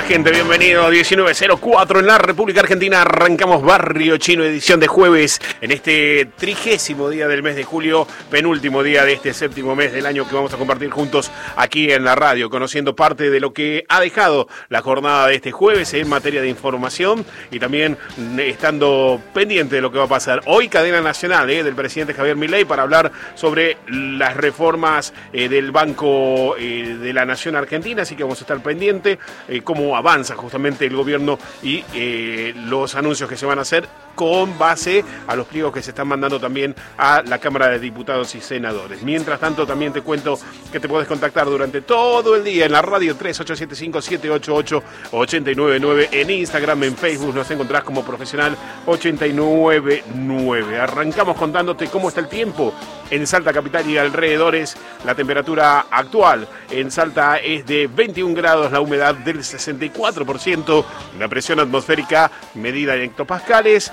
gente? Bienvenido a 1904 en la República Argentina. Arrancamos Barrio Chino, edición de jueves, en este 30º día del mes de julio, penúltimo día de este séptimo mes del año que vamos a compartir juntos aquí en la radio, conociendo parte de lo que ha dejado la jornada de este jueves en materia de información y también estando pendiente de lo que va a pasar. Hoy cadena nacional del presidente Javier Milei para hablar sobre las reformas del Banco de la Nación Argentina, así que vamos a estar pendiente cómo avanza justamente el gobierno y los anuncios que se van a hacer con base a los pliegos que se están mandando también a la Cámara de Diputados y Senadores. Mientras tanto, también te cuento que te puedes contactar durante todo el día en la radio 3875-788-899, en Instagram, en Facebook, nos encontrás como Profesional 899. Arrancamos contándote cómo está el tiempo en Salta capital y alrededores. La temperatura actual en Salta es de 21 grados, la humedad del 64%, la presión atmosférica medida en hectopascales,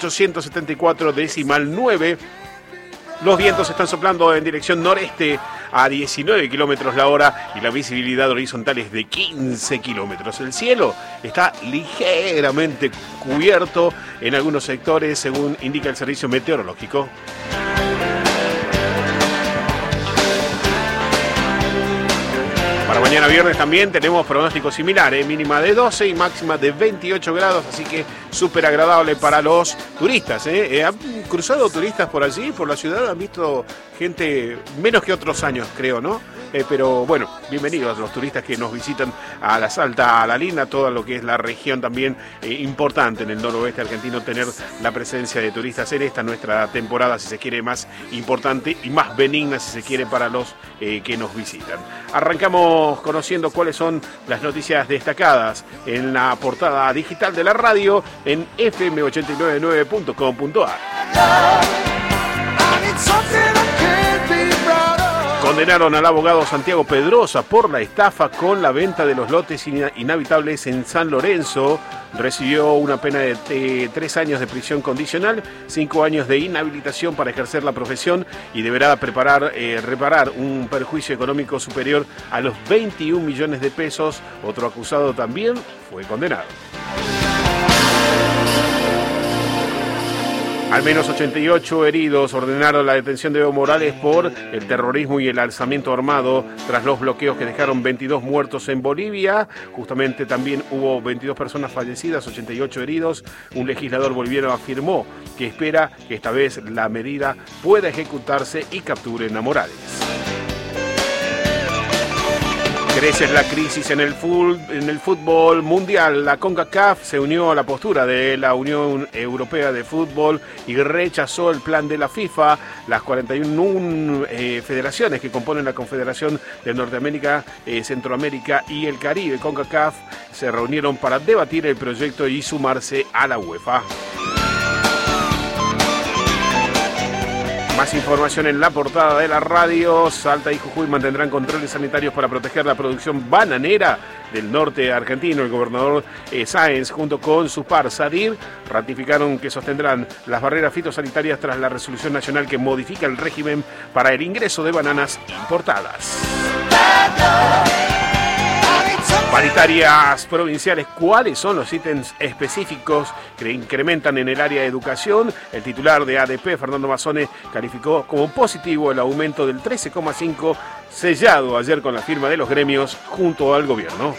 874,9. Los vientos están soplando en dirección noreste a 19 kilómetros la hora y la visibilidad horizontal es de 15 kilómetros. El cielo está ligeramente cubierto en algunos sectores, según indica el servicio meteorológico. Para mañana viernes también tenemos pronóstico similar, mínima de 12 y máxima de 28 grados, así que súper agradable para los turistas. Han cruzado turistas por allí, por la ciudad, han visto gente menos que otros años, creo, ¿no? Pero bueno, bienvenidos a los turistas que nos visitan a la Salta, a la Linda, todo lo que es la región también importante en el noroeste argentino, tener la presencia de turistas en esta nuestra temporada, si se quiere, más importante y más benigna, si se quiere, para los que nos visitan. Arrancamos conociendo cuáles son las noticias destacadas en la portada digital de la radio en fm899.com.ar. Condenaron al abogado Santiago Pedrosa por la estafa con la venta de los lotes inhabitables en San Lorenzo. Recibió una pena de 3 años de prisión condicional, 5 años de inhabilitación para ejercer la profesión y deberá reparar un perjuicio económico superior a los 21 millones de pesos. Otro acusado también fue condenado. Al menos 88 heridos. Ordenaron la detención de Evo Morales por el terrorismo y el alzamiento armado tras los bloqueos que dejaron 22 muertos en Bolivia. Justamente también hubo 22 personas fallecidas, 88 heridos. Un legislador boliviano afirmó que espera que esta vez la medida pueda ejecutarse y capturen a Morales. Crece la crisis en el fútbol mundial. La CONCACAF se unió a la postura de la Unión Europea de Fútbol y rechazó el plan de la FIFA. Las 41 federaciones que componen la Confederación de Norteamérica, Centroamérica y el Caribe, CONCACAF, se reunieron para debatir el proyecto y sumarse a la UEFA. Más información en la portada de la radio. Salta y Jujuy mantendrán controles sanitarios para proteger la producción bananera del norte argentino. El gobernador Sáenz, junto con su par Sadir, ratificaron que sostendrán las barreras fitosanitarias tras la resolución nacional que modifica el régimen para el ingreso de bananas importadas. Paritarias provinciales, ¿cuáles son los ítems específicos que incrementan en el área de educación? El titular de ADP, Fernando Mazzone, calificó como positivo el aumento del 13,5 sellado ayer con la firma de los gremios junto al gobierno.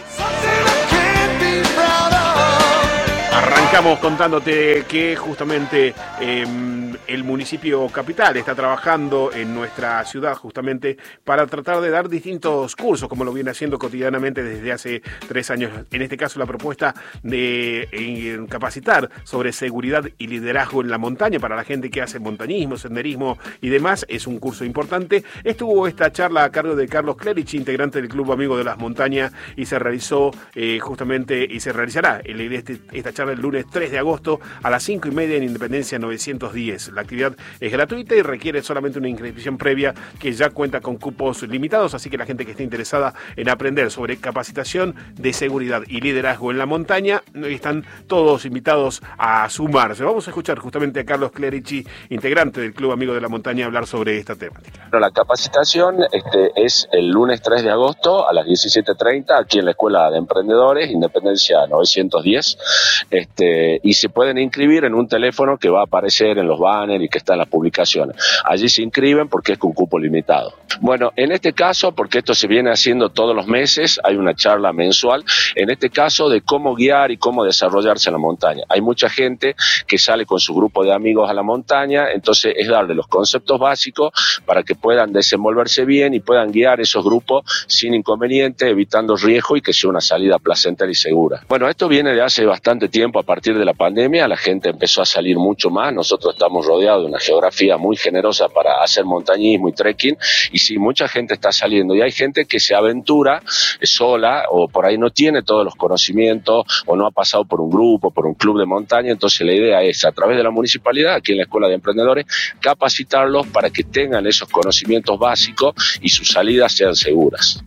Arrancamos contándote que justamente el municipio capital está trabajando en nuestra ciudad justamente para tratar de dar distintos cursos, como lo viene haciendo cotidianamente desde hace 3 años. En este caso, la propuesta de capacitar sobre seguridad y liderazgo en la montaña para la gente que hace montañismo, senderismo y demás es un curso importante. Estuvo esta charla a cargo de Carlos Clerici, integrante del Club Amigo de las Montañas, y se realizó justamente y se realizará esta charla el lunes lunes 3 de agosto a las 5:30 en Independencia 910. La actividad es gratuita y requiere solamente una inscripción previa que ya cuenta con cupos limitados, así que la gente que esté interesada en aprender sobre capacitación de seguridad y liderazgo en la montaña, están todos invitados a sumarse. Vamos a escuchar justamente a Carlos Clerici, integrante del Club Amigo de la Montaña, hablar sobre esta temática. La capacitación es el lunes 3 de agosto a las 17:30 aquí en la Escuela de Emprendedores, Independencia 910, y se pueden inscribir en un teléfono que va a aparecer en los banners y que está en las publicaciones. Allí se inscriben porque es con cupo limitado. Bueno, en este caso, porque esto se viene haciendo todos los meses, hay una charla mensual, en este caso de cómo guiar y cómo desarrollarse en la montaña. Hay mucha gente que sale con su grupo de amigos a la montaña, entonces es darle los conceptos básicos para que puedan desenvolverse bien y puedan guiar esos grupos sin inconveniente, evitando riesgo y que sea una salida placentera y segura. Bueno, esto viene de hace bastante tiempo. A partir de la pandemia la gente empezó a salir mucho más. Nosotros estamos rodeados de una geografía muy generosa para hacer montañismo y trekking, y sí, mucha gente está saliendo, y hay gente que se aventura sola o por ahí no tiene todos los conocimientos o no ha pasado por un grupo, por un club de montaña. Entonces la idea es, a través de la municipalidad, aquí en la Escuela de Emprendedores, capacitarlos para que tengan esos conocimientos básicos y sus salidas sean seguras.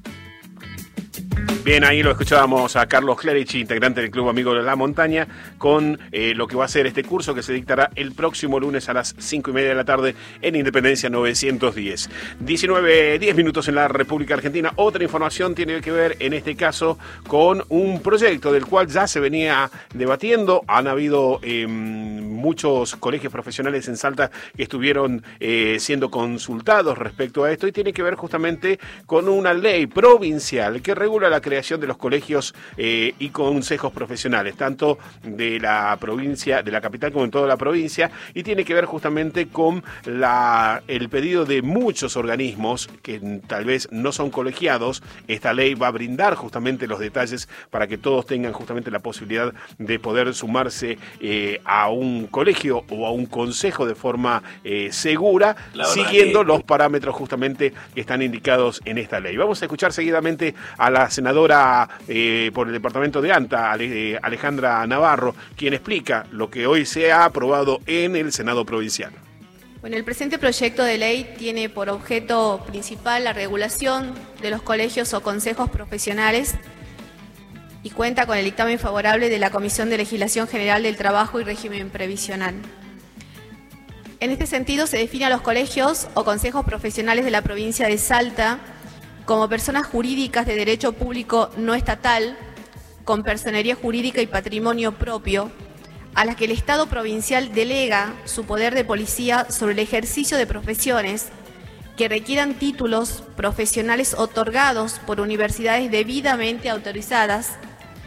Bien, ahí lo escuchábamos a Carlos Clerici, integrante del Club Amigo de la Montaña, con lo que va a ser este curso que se dictará el próximo lunes a las 5:30 de la tarde en Independencia 910. 19:10 minutos en la República Argentina. Otra información tiene que ver, en este caso, con un proyecto del cual ya se venía debatiendo. Han habido muchos colegios profesionales en Salta que estuvieron siendo consultados respecto a esto, y tiene que ver justamente con una ley provincial que regula la creación de los colegios y consejos profesionales, tanto de la provincia, de la capital, como en toda la provincia, y tiene que ver justamente con el pedido de muchos organismos que tal vez no son colegiados. Esta ley va a brindar justamente los detalles para que todos tengan justamente la posibilidad de poder sumarse a un colegio o a un consejo de forma segura, siguiendo los parámetros justamente que están indicados en esta ley. Vamos a escuchar seguidamente a la senadora por el departamento de ANTA, Alejandra Navarro, quien explica lo que hoy se ha aprobado en el Senado Provincial. Bueno, el presente proyecto de ley tiene por objeto principal la regulación de los colegios o consejos profesionales y cuenta con el dictamen favorable de la Comisión de Legislación General del Trabajo y Régimen Previsional. En este sentido, se define a los colegios o consejos profesionales de la provincia de Salta como personas jurídicas de derecho público no estatal, con personería jurídica y patrimonio propio, a las que el Estado provincial delega su poder de policía sobre el ejercicio de profesiones que requieran títulos profesionales otorgados por universidades debidamente autorizadas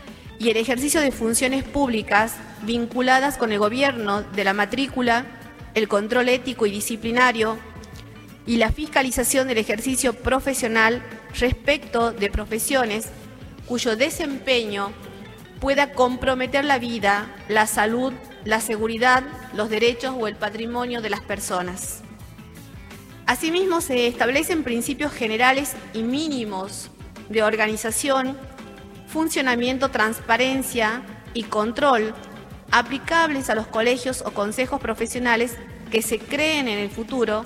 y el ejercicio de funciones públicas vinculadas con el gobierno de la matrícula, el control ético y disciplinario, y la fiscalización del ejercicio profesional respecto de profesiones cuyo desempeño pueda comprometer la vida, la salud, la seguridad, los derechos o el patrimonio de las personas. Asimismo, se establecen principios generales y mínimos de organización, funcionamiento, transparencia y control aplicables a los colegios o consejos profesionales que se creen en el futuro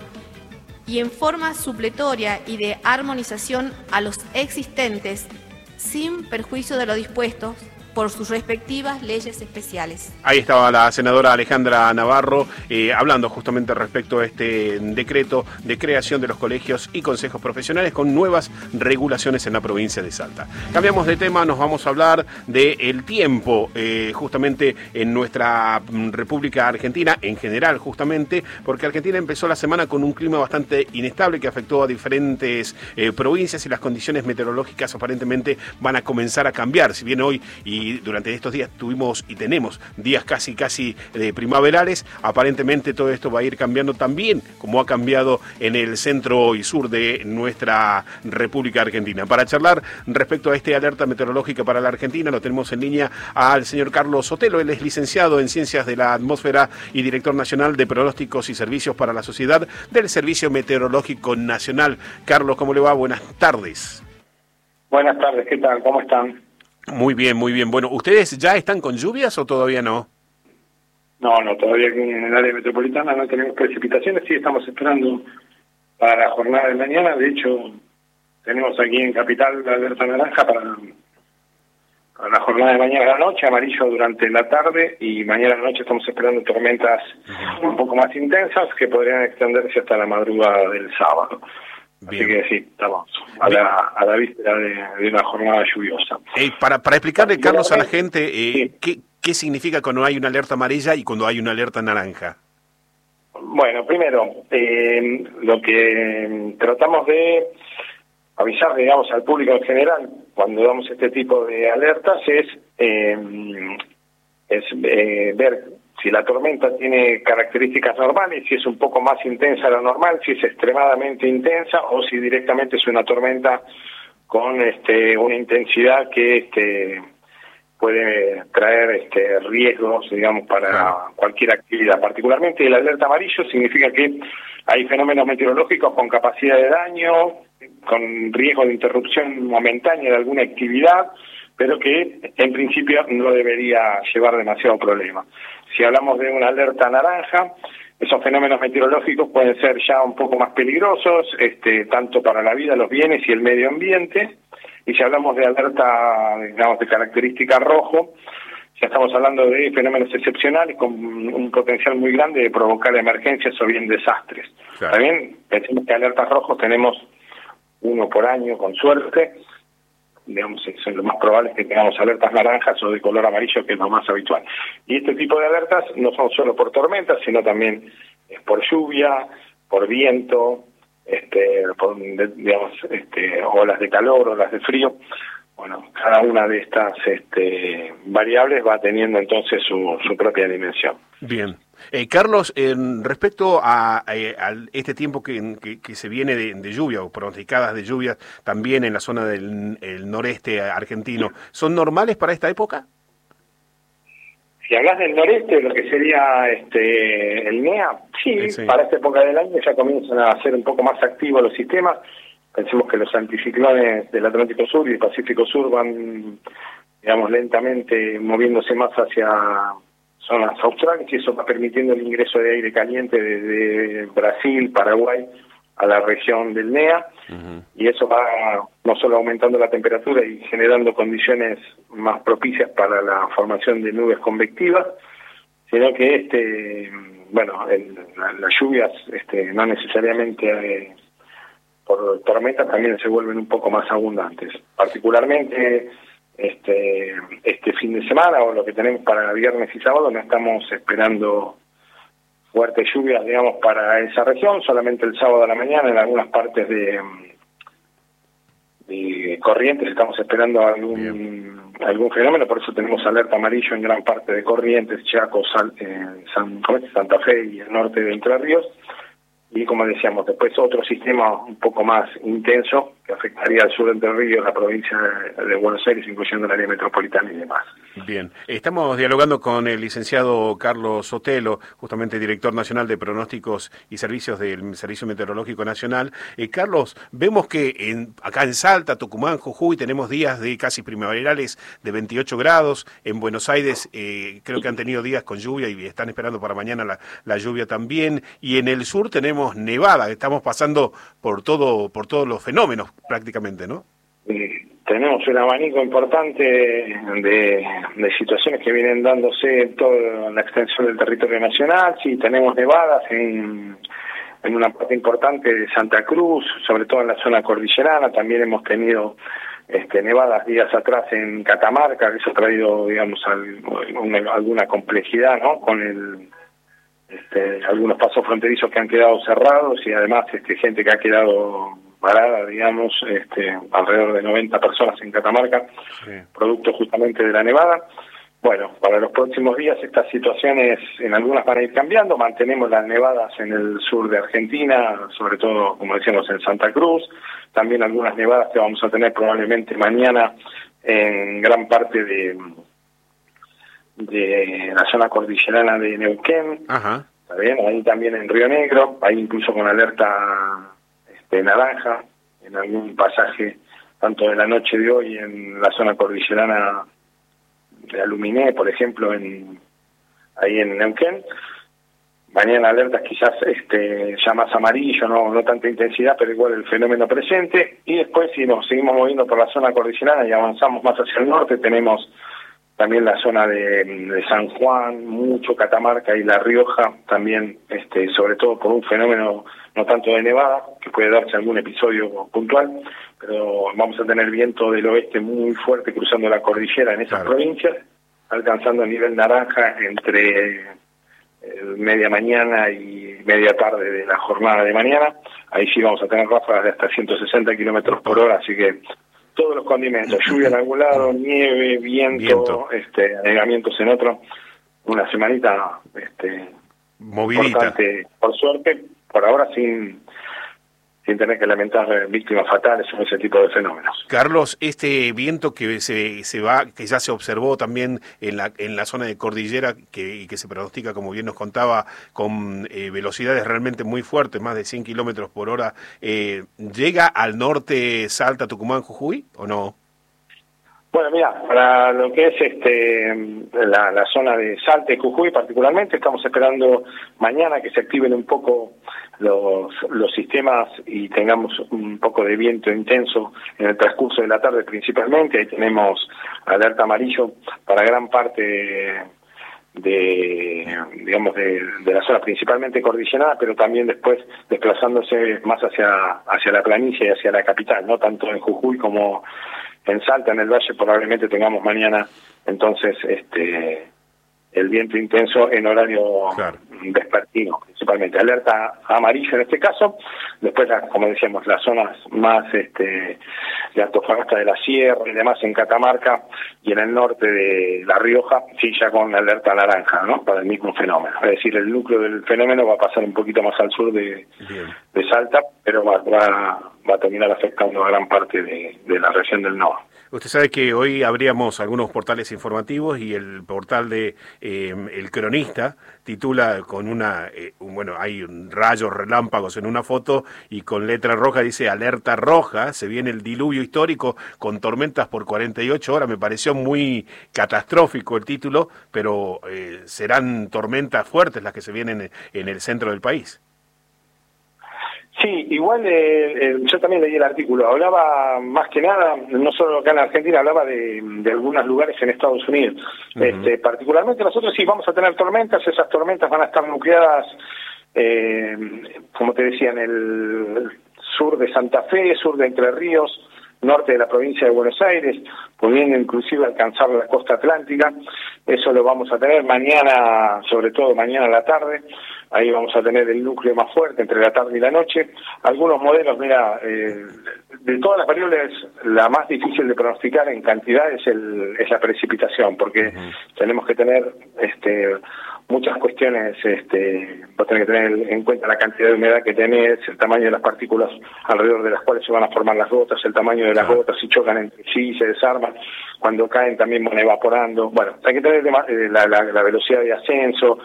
y en forma supletoria y de armonización a los existentes, sin perjuicio de lo dispuesto por sus respectivas leyes especiales. Ahí estaba la senadora Alejandra Navarro hablando justamente respecto a este decreto de creación de los colegios y consejos profesionales con nuevas regulaciones en la provincia de Salta. Cambiamos de tema, nos vamos a hablar del tiempo justamente en nuestra República Argentina, en general justamente, porque Argentina empezó la semana con un clima bastante inestable que afectó a diferentes provincias, y las condiciones meteorológicas aparentemente van a comenzar a cambiar. Si bien hoy y durante estos días tuvimos y tenemos días casi primaverales, aparentemente todo esto va a ir cambiando también, como ha cambiado en el centro y sur de nuestra República Argentina. Para charlar respecto a esta alerta meteorológica para la Argentina, lo tenemos en línea al señor Carlos Sotelo. Él es licenciado en Ciencias de la Atmósfera y director nacional de Pronósticos y Servicios para la Sociedad del Servicio Meteorológico Nacional. Carlos, ¿cómo le va? Buenas tardes. Buenas tardes, ¿qué tal? ¿Cómo están? Muy bien, muy bien. Bueno, ¿ustedes ya están con lluvias o todavía no? No, todavía aquí en el área metropolitana no tenemos precipitaciones, sí estamos esperando para la jornada de mañana. De hecho, tenemos aquí en Capital la alerta naranja para la jornada de mañana a la noche, amarillo durante la tarde, y mañana a la noche estamos esperando tormentas un poco más intensas que podrían extenderse hasta la madrugada del sábado. Bien. Así que sí, estamos a la víspera de una jornada lluviosa. Para explicarle, Carlos, a la gente, sí. ¿Qué significa cuando hay una alerta amarilla y cuando hay una alerta naranja? Bueno, primero, lo que tratamos de avisar, digamos, al público en general cuando damos este tipo de alertas es ver si la tormenta tiene características normales, si es un poco más intensa de lo normal, si es extremadamente intensa o si directamente es una tormenta con una intensidad que puede traer riesgos, digamos, para cualquier actividad. Particularmente el alerta amarillo significa que hay fenómenos meteorológicos con capacidad de daño, con riesgo de interrupción momentánea de alguna actividad, pero que en principio no debería llevar demasiado problema. Si hablamos de una alerta naranja, esos fenómenos meteorológicos pueden ser ya un poco más peligrosos, tanto para la vida, los bienes y el medio ambiente. Y si hablamos de alerta, digamos, de característica rojo, ya estamos hablando de fenómenos excepcionales con un potencial muy grande de provocar emergencias o bien desastres. Claro. También pensemos que alertas rojos tenemos uno por año, con suerte. Digamos, lo más probable es que tengamos alertas naranjas o de color amarillo, que es lo más habitual. Y este tipo de alertas no son solo por tormentas, sino también por lluvia, por viento, por, digamos, olas de calor, olas de frío. Bueno, cada una de estas variables va teniendo entonces su propia dimensión. Bien. Carlos, respecto a este tiempo que se viene de lluvia o pronosticadas de lluvia también en la zona del noreste argentino, ¿son normales para esta época? Si hablas del noreste, lo que sería el NEA, sí, para esta época del año ya comienzan a ser un poco más activos los sistemas. Pensemos que los anticiclones del Atlántico Sur y del Pacífico Sur van, digamos, lentamente moviéndose más hacia zonas australes, y eso va permitiendo el ingreso de aire caliente desde Brasil, Paraguay, a la región del NEA, y eso va no solo aumentando la temperatura y generando condiciones más propicias para la formación de nubes convectivas, sino que las lluvias no necesariamente por tormentas también se vuelven un poco más abundantes. Particularmente este fin de semana, o lo que tenemos para viernes y sábado, no estamos esperando fuertes lluvias, digamos, para esa región. Solamente el sábado a la mañana en algunas partes de Corrientes estamos esperando algún fenómeno, por eso tenemos alerta amarillo en gran parte de Corrientes, Chaco, Santa Fe y el norte de Entre Ríos. Y como decíamos, después otro sistema un poco más intenso que afectaría al sur de Entre Ríos, la provincia de Buenos Aires, incluyendo el área metropolitana y demás. Bien, estamos dialogando con el licenciado Carlos Sotelo, justamente director nacional de pronósticos y servicios del Servicio Meteorológico Nacional. Carlos, vemos que acá en Salta, Tucumán, Jujuy, tenemos días de casi primaverales de 28 grados. En Buenos Aires creo que han tenido días con lluvia y están esperando para mañana la lluvia también. Y en el sur tenemos nevada, estamos pasando por todos los fenómenos prácticamente, ¿no? Tenemos un abanico importante de situaciones que vienen dándose en toda la extensión del territorio nacional. Sí, tenemos nevadas en una parte importante de Santa Cruz, sobre todo en la zona cordillerana. También hemos tenido nevadas días atrás en Catamarca, que eso ha traído, digamos, alguna complejidad, ¿no? Con algunos pasos fronterizos que han quedado cerrados, y además gente que ha quedado parada, digamos, alrededor de 90 personas en Catamarca, sí, producto justamente de la nevada. Bueno, para los próximos días estas situaciones en algunas van a ir cambiando. Mantenemos las nevadas en el sur de Argentina, sobre todo, como decíamos, en Santa Cruz. También algunas nevadas que vamos a tener probablemente mañana en gran parte de la zona cordillerana de Neuquén. Ajá. ¿Está bien? Ahí también en Río Negro, ahí incluso con alerta naranja, en algún pasaje, tanto de la noche de hoy en la zona cordillerana de Aluminé, por ejemplo, en ahí en Neuquén. Mañana alertas quizás ya más amarillo, no tanta intensidad, pero igual el fenómeno presente. Y después, si nos seguimos moviendo por la zona cordillerana y avanzamos más hacia el norte, tenemos también la zona de San Juan, mucho Catamarca y La Rioja, también sobre todo por un fenómeno no tanto de nevada, que puede darse algún episodio puntual, pero vamos a tener viento del oeste muy fuerte cruzando la cordillera en esas provincias, alcanzando el nivel naranja entre media mañana y media tarde de la jornada de mañana. Ahí sí vamos a tener ráfagas de hasta 160 kilómetros por hora, así que todos los condimentos, lluvia en algún lado, nieve, viento. Anegamientos en otro, una semanita movidita, importante, por suerte, por ahora sin tener que lamentar víctimas fatales o ese tipo de fenómenos. Carlos, este viento que que ya se observó también en la zona de cordillera, que se pronostica, como bien nos contaba, con velocidades realmente muy fuertes, más de 100 kilómetros por hora, ¿llega al norte Salta, Tucumán, Jujuy o no? Bueno, mira, para lo que es la zona de Salta y Jujuy particularmente, estamos esperando mañana que se activen un poco los sistemas y tengamos un poco de viento intenso en el transcurso de la tarde principalmente. Ahí tenemos alerta amarillo para gran parte de la zona principalmente cordillerana, pero también después desplazándose más hacia la planicie y hacia la capital, no tanto en Jujuy como en Salta. En el valle probablemente tengamos mañana entonces el viento intenso en horario vespertino, principalmente. Alerta amarillo en este caso. Después, como decíamos, las zonas más de Antofagasta de la Sierra y demás en Catamarca y en el norte de La Rioja, sí, ya con alerta naranja, ¿no? Para el mismo fenómeno. Es decir, el núcleo del fenómeno va a pasar un poquito más al sur de Salta, pero va a terminar afectando a gran parte de la región del NOA. Usted sabe que hoy abríamos algunos portales informativos y el portal de El Cronista titula con hay rayos relámpagos en una foto y con letra roja dice alerta roja, se viene el diluvio histórico con tormentas por 48 horas. Me pareció muy catastrófico el título, pero serán tormentas fuertes las que se vienen en el centro del país. Sí, igual yo también leí el artículo, hablaba más que nada, no solo acá en Argentina, hablaba de algunos lugares en Estados Unidos. Particularmente nosotros sí vamos a tener tormentas, esas tormentas van a estar nucleadas, como te decía, en el sur de Santa Fe, sur de Entre Ríos, norte de la provincia de Buenos Aires, pudiendo inclusive alcanzar la costa atlántica. Eso lo vamos a tener mañana, sobre todo mañana a la tarde. Ahí vamos a tener el núcleo más fuerte entre la tarde y la noche. Algunos modelos, mira, de todas las variables, la más difícil de pronosticar en cantidad es la precipitación, porque tenemos que tener muchas cuestiones, vos tenés que tener en cuenta la cantidad de humedad que tenés, el tamaño de las partículas alrededor de las cuales se van a formar las gotas, el tamaño de las gotas, si chocan entre sí, se desarman, cuando caen también van evaporando. Bueno, hay que tener la velocidad de ascenso,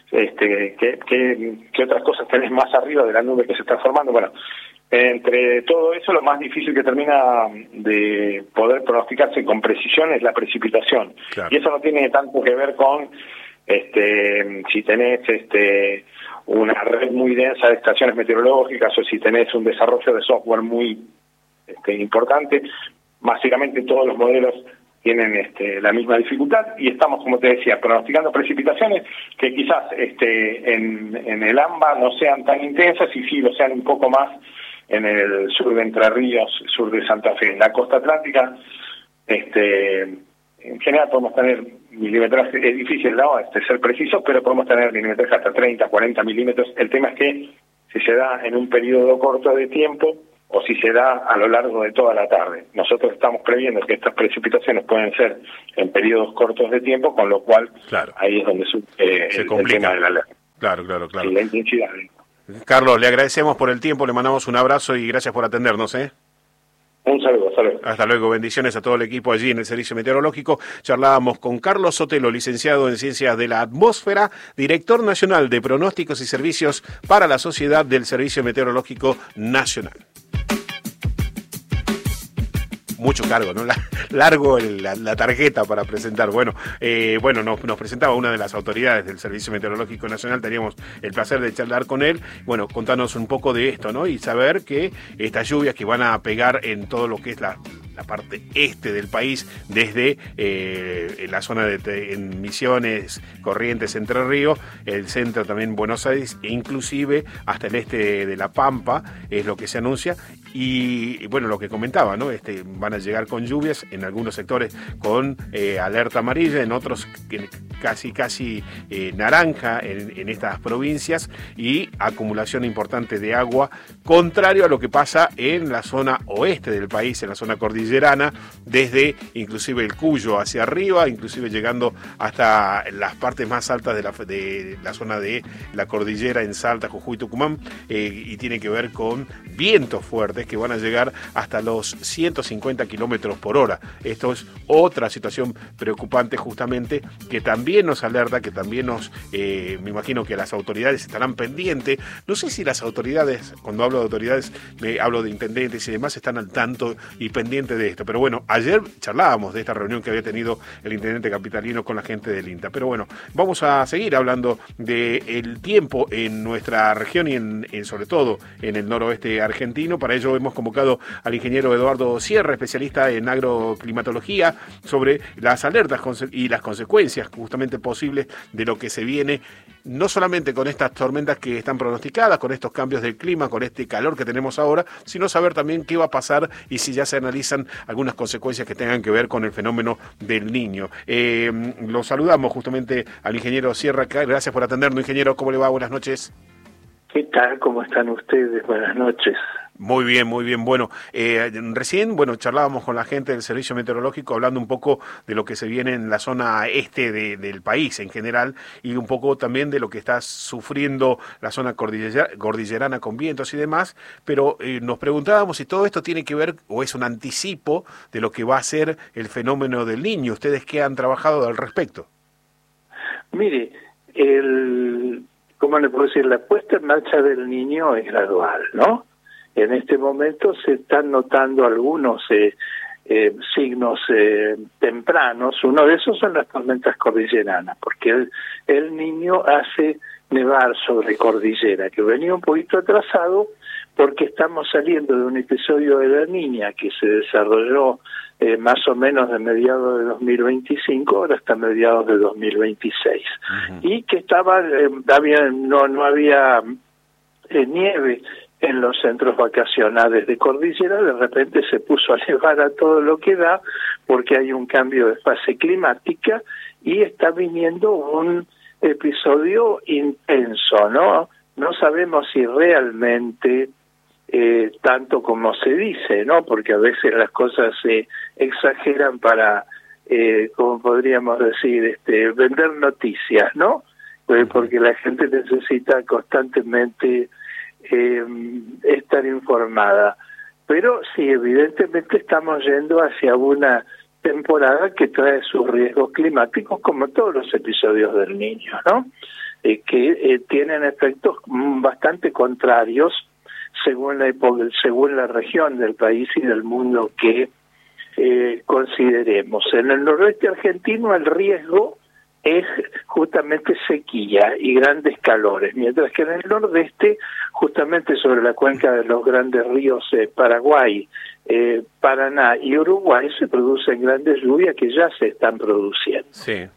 ¿qué otras cosas tenés más arriba de la nube que se está formando? Bueno, entre todo eso, lo más difícil que termina de poder pronosticarse con precisión es la precipitación. Claro. Y eso no tiene tanto que ver con si tenés una red muy densa de estaciones meteorológicas o si tenés un desarrollo de software muy importante. Básicamente todos los modelos tienen la misma dificultad y estamos, como te decía, pronosticando precipitaciones que quizás en el AMBA no sean tan intensas y sí lo sean un poco más en el sur de Entre Ríos, sur de Santa Fe. En la costa atlántica, en general podemos tener milimetraje, es difícil ser preciso, pero podemos tener milimetraje hasta 30, 40 milímetros. El tema es que si se da en un periodo corto de tiempo o si se da a lo largo de toda la tarde. Nosotros estamos previendo que estas precipitaciones pueden ser en periodos cortos de tiempo, con lo cual ahí es donde surge el tema de la alerta. Claro. Y la intensidad. Carlos, le agradecemos por el tiempo, le mandamos un abrazo y gracias por atendernos. Un saludo, hasta luego. Hasta luego, bendiciones a todo el equipo allí en el Servicio Meteorológico. Charlábamos con Carlos Sotelo, licenciado en Ciencias de la Atmósfera, director nacional de Pronósticos y Servicios para la Sociedad del Servicio Meteorológico Nacional. mucho cargo, ¿no? Largo la tarjeta para presentar. Bueno, nos presentaba una de las autoridades del Servicio Meteorológico Nacional, teníamos el placer de charlar con él, bueno, contarnos un poco de esto, ¿no? Y saber que estas lluvias que van a pegar en todo lo que es la parte este del país, desde la zona en Misiones, Corrientes, Entre Ríos, el centro también Buenos Aires, e inclusive hasta el este de La Pampa, es lo que se anuncia. Y bueno, lo que comentaba, ¿no? Van a llegar con lluvias, en algunos sectores con alerta amarilla, en otros casi naranja en estas provincias, y acumulación importante de agua, contrario a lo que pasa en la zona oeste del país, en la zona cordillerana, desde inclusive el Cuyo hacia arriba, inclusive llegando hasta las partes más altas de la zona de la cordillera en Salta, Jujuy, Tucumán, y tiene que ver con vientos fuertes que van a llegar hasta los 150 kilómetros por hora. Esto es otra situación preocupante, justamente, que también nos alerta, que también me imagino que las autoridades estarán pendientes. No sé si las autoridades, cuando hablo de autoridades, hablo de intendentes y demás, están al tanto y pendientes de esto. Pero bueno, ayer charlábamos de esta reunión que había tenido el intendente capitalino con la gente del INTA. Pero bueno, vamos a seguir hablando del tiempo en nuestra región y sobre todo en el noroeste argentino. Para ello hemos convocado al ingeniero Eduardo Sierra, especialista en agroclimatología, sobre las alertas y las consecuencias justamente posibles de lo que se viene, no solamente con estas tormentas que están pronosticadas, con estos cambios del clima, con este calor que tenemos ahora, sino saber también qué va a pasar y si ya se analizan algunas consecuencias que tengan que ver con el fenómeno del Niño. Lo saludamos justamente al ingeniero Sierra. Gracias por atendernos, ingeniero. ¿Cómo le va? Buenas noches. ¿Qué tal? ¿Cómo están ustedes? Buenas noches. Muy bien, muy bien. Bueno, recién, charlábamos con la gente del Servicio Meteorológico hablando un poco de lo que se viene en la zona este del país en general, y un poco también de lo que está sufriendo la zona cordillerana con vientos y demás, pero nos preguntábamos si todo esto tiene que ver o es un anticipo de lo que va a ser el fenómeno del Niño. ¿Ustedes qué han trabajado al respecto? Mire, ¿cómo le puedo decir? La puesta en marcha del Niño es gradual, ¿no? En este momento se están notando algunos signos tempranos. Uno de esos son las tormentas cordilleranas, porque el Niño hace nevar sobre cordillera, que venía un poquito atrasado porque estamos saliendo de un episodio de la Niña que se desarrolló más o menos de mediados de 2025 ahora hasta mediados de 2026. Uh-huh. Y que no había nieve en los centros vacacionales de cordillera. De repente se puso a nevar a todo lo que da porque hay un cambio de fase climática y está viniendo un episodio intenso, ¿no? No sabemos si realmente tanto como se dice, ¿no? Porque a veces las cosas se exageran para, como podríamos decir, vender noticias, ¿no? Porque la gente necesita constantemente estar informada. Pero sí, evidentemente estamos yendo hacia una temporada que trae sus riesgos climáticos, como todos los episodios del Niño, ¿no? Que tienen efectos bastante contrarios según la región del país y del mundo que consideremos. En el noroeste argentino el riesgo es justamente sequía y grandes calores, mientras que en el nordeste, justamente sobre la cuenca de los grandes ríos Paraguay, Paraná y Uruguay, se producen grandes lluvias que ya se están produciendo. Sí.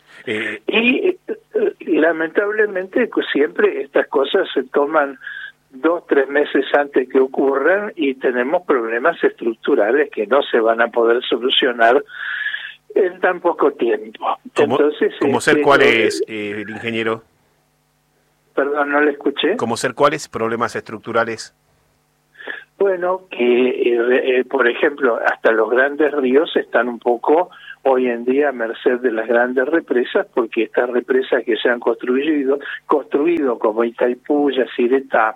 Y lamentablemente siempre estas cosas se toman 2-3 meses antes que ocurran y tenemos problemas estructurales que no se van a poder solucionar en tan poco tiempo. Entonces, ¿cómo ser cuáles, el ingeniero? Perdón, no le escuché. ¿Cómo ser cuáles problemas estructurales? Bueno, que por ejemplo, hasta los grandes ríos están un poco hoy en día a merced de las grandes represas, porque estas represas que se han construido como Itaipú, Yacyretá,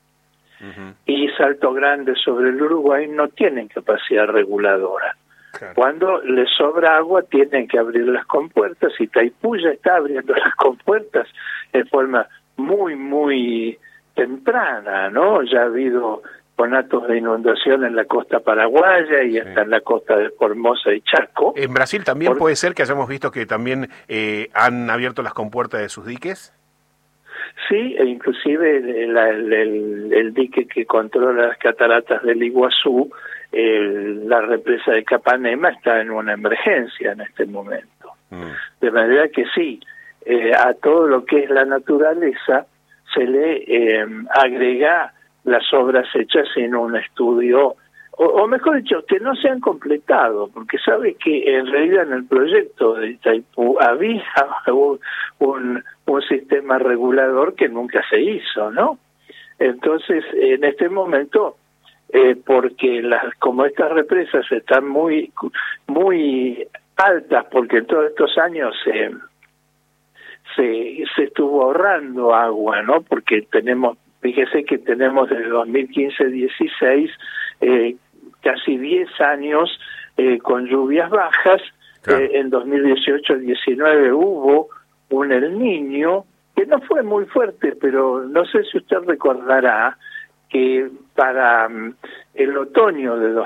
y Salto Grande sobre el Uruguay no tienen capacidad reguladora. Claro. Cuando les sobra agua tienen que abrir las compuertas, y Itaipú ya está abriendo las compuertas en forma muy, muy temprana, ¿no? Ya ha habido conatos de inundación en la costa paraguaya y hasta en la costa de Formosa y Chaco. ¿En Brasil también puede ser que hayamos visto que también han abierto las compuertas de sus diques? Sí, e inclusive el dique que controla las cataratas del Iguazú, la represa de Capanema, está en una emergencia en este momento. De manera que sí, a todo lo que es la naturaleza se le agrega las obras hechas en un estudio, o mejor dicho, que no se han completado, porque sabe que en realidad en el proyecto de Itaipú había un sistema regulador que nunca se hizo, ¿no? Entonces, en este momento, porque como estas represas están muy altas, porque en todos estos años se estuvo ahorrando agua, ¿no? Porque fíjese que tenemos desde 2015-16 casi 10 años con lluvias bajas. Claro. En 2018-19 hubo un El Niño, que no fue muy fuerte, pero no sé si usted recordará que para el otoño de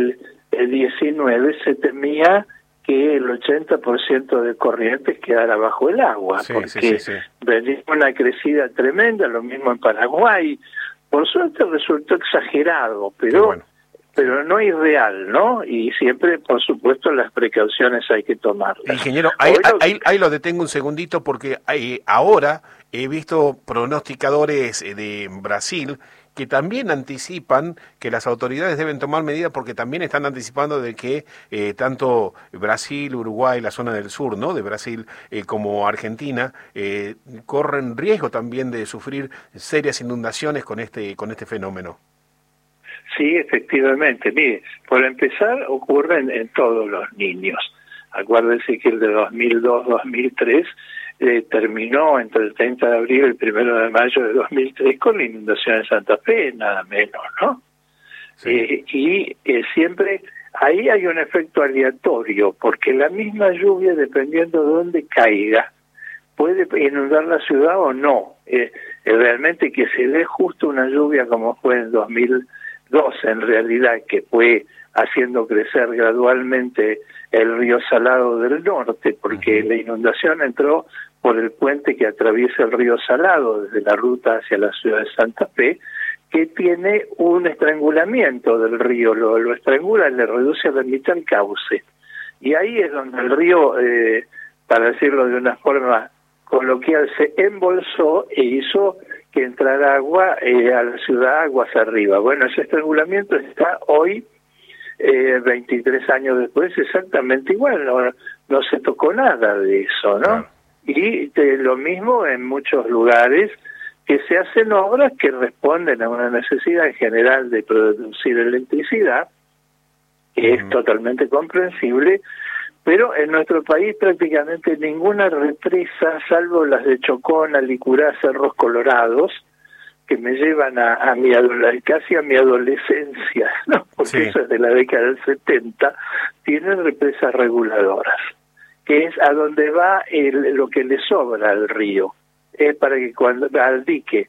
2019 se temía que el 80% de Corrientes quedara bajo el agua, porque venía una crecida tremenda, lo mismo en Paraguay. Por suerte resultó exagerado, pero no irreal, ¿no? Y siempre, por supuesto, las precauciones hay que tomarlas. Ingeniero, ahí lo detengo un segundito, porque ahora he visto pronosticadores de Brasil que también anticipan que las autoridades deben tomar medidas, porque también están anticipando de que tanto Brasil, Uruguay, la zona del sur, ¿no?, de Brasil, como Argentina, corren riesgo también de sufrir serias inundaciones con este fenómeno. Sí, efectivamente. Mire, por empezar, ocurren en todos los niños. Acuérdense que el de 2002-2003 terminó entre el 30 de abril y el 1 de mayo de 2003 con la inundación en Santa Fe, nada menos, ¿no? Sí. Siempre ahí hay un efecto aleatorio, porque la misma lluvia, dependiendo de dónde caiga, puede inundar la ciudad o no. Realmente que se dé justo una lluvia como fue en 2002, en realidad, que fue haciendo crecer gradualmente el río Salado del Norte, porque la inundación entró por el puente que atraviesa el río Salado desde la ruta hacia la ciudad de Santa Fe, que tiene un estrangulamiento del río, lo estrangula y le reduce a la mitad el cauce. Y ahí es donde el río, para decirlo de una forma coloquial, se embolsó e hizo que entrara agua a la ciudad aguas arriba. Bueno, ese estrangulamiento está hoy, 23 años después, exactamente igual, no se tocó nada de eso, ¿no? Y lo mismo en muchos lugares, que se hacen obras que responden a una necesidad en general de producir electricidad, que es totalmente comprensible, pero en nuestro país prácticamente ninguna represa, salvo las de Chocón, Alicurá, Cerros Colorados, que me llevan casi a mi adolescencia, ¿no? Porque eso es de la década del 70, tienen represas reguladoras, que es a donde va lo que le sobra al río, es para que cuando el dique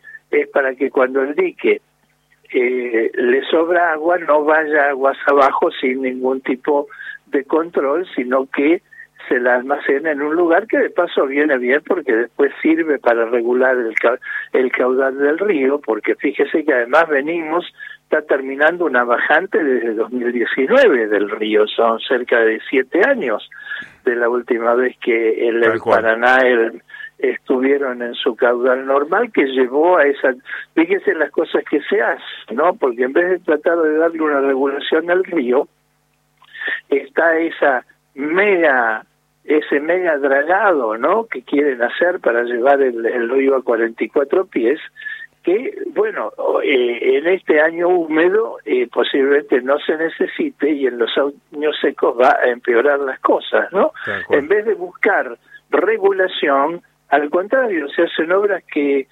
le sobra agua, no vaya aguas abajo sin ningún tipo de control, sino que se la almacena en un lugar que de paso viene bien, porque después sirve para regular el caudal del río, porque fíjese que además está terminando una bajante desde 2019 del río, son cerca de 7 años de la última vez que el Paraná estuvieron en su caudal normal, que llevó a fíjese las cosas que se hacen, ¿no? Porque en vez de tratar de darle una regulación al río, está ese mega dragado, ¿no?, que quieren hacer para llevar el río a 44 pies, que, bueno, en este año húmedo posiblemente no se necesite, y en los años secos va a empeorar las cosas, ¿no? En vez de buscar regulación, al contrario, se hacen obras que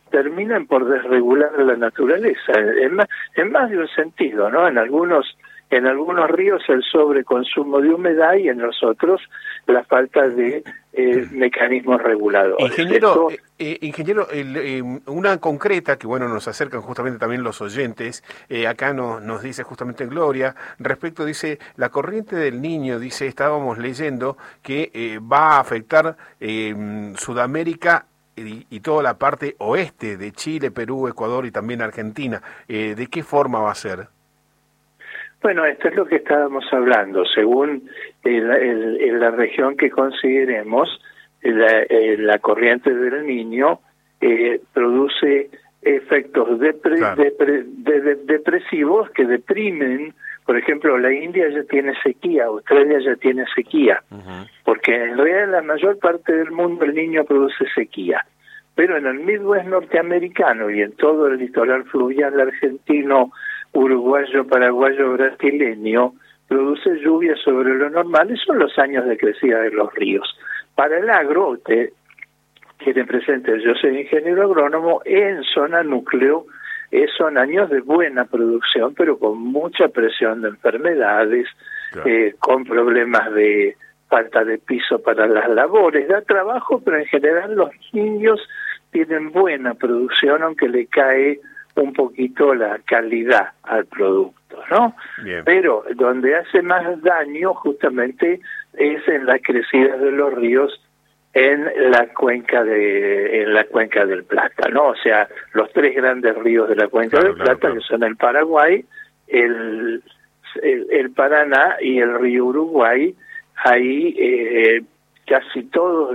terminan por desregular la naturaleza, en más de un sentido, ¿no? En algunos En algunos ríos el sobreconsumo de humedad y en los otros la falta de mecanismos reguladores. Ingeniero, una concreta que nos acercan justamente también los oyentes, acá nos dice justamente Gloria, respecto, dice, la corriente del Niño, dice, estábamos leyendo que va a afectar Sudamérica y toda la parte oeste de Chile, Perú, Ecuador y también Argentina. ¿De qué forma va a ser? Bueno, esto es lo que estábamos hablando. Según la región que consideremos, la corriente del Niño produce efectos depresivos que deprimen. Por ejemplo, la India ya tiene sequía, Australia ya tiene sequía, porque en realidad en la mayor parte del mundo el Niño produce sequía. Pero en el Midwest norteamericano y en todo el litoral fluvial argentino, uruguayo, paraguayo, brasileño, produce lluvias sobre lo normal y son los años de crecida de los ríos. Para el agro, usted tiene presente, yo soy ingeniero agrónomo, en zona núcleo son años de buena producción, pero con mucha presión de enfermedades, claro, con problemas de falta de piso para las labores, da trabajo, pero en general los niños tienen buena producción, aunque le cae un poquito la calidad al producto, ¿no? Bien. Pero donde hace más daño justamente es en las crecidas de los ríos en la cuenca del Plata, ¿no? O sea, los tres grandes ríos de la cuenca del Plata, que son el Paraguay, el Paraná y el río Uruguay. Ahí casi todos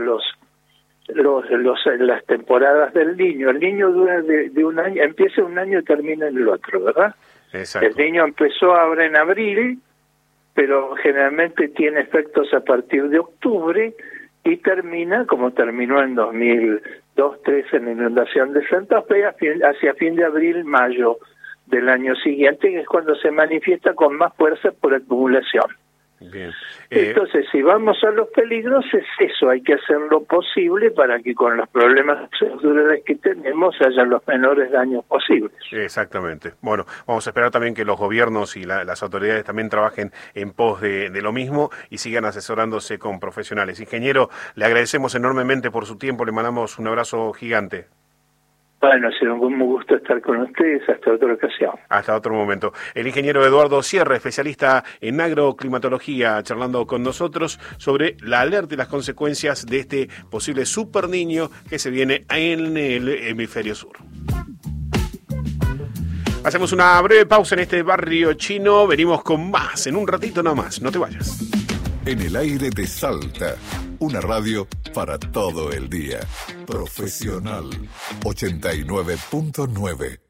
las temporadas del Niño. El Niño dura de un año, empieza un año y termina en el otro, ¿verdad? Exacto. El Niño empezó ahora en abril, pero generalmente tiene efectos a partir de octubre y termina, como terminó en 2002-2003 en la inundación de Santa Fe, hacia fin de abril, mayo del año siguiente, que es cuando se manifiesta con más fuerza por acumulación. Bien. Entonces, si vamos a los peligros, es eso, hay que hacer lo posible para que con los problemas estructurales que tenemos haya los menores daños posibles. Exactamente. Bueno, vamos a esperar también que los gobiernos y las autoridades también trabajen en pos de lo mismo y sigan asesorándose con profesionales. Ingeniero, le agradecemos enormemente por su tiempo, le mandamos un abrazo gigante. Bueno, ha sido un gusto estar con ustedes. Hasta otra ocasión. Hasta otro momento. El ingeniero Eduardo Sierra, especialista en agroclimatología, charlando con nosotros sobre la alerta y las consecuencias de este posible super niño que se viene en el hemisferio sur. Hacemos una breve pausa en este barrio chino. Venimos con más en un ratito nomás. No te vayas. En el aire de Salta, una radio para todo el día. Profesional 89.9.